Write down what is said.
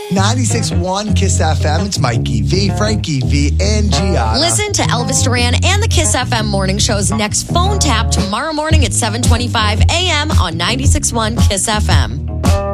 96.1 Kiss FM. It's Mikey V, Frankie V, and Gianna. Listen to Elvis Duran and the Kiss FM Morning Show's next phone tap tomorrow morning at 7:25 a.m. on 96.1 Kiss FM.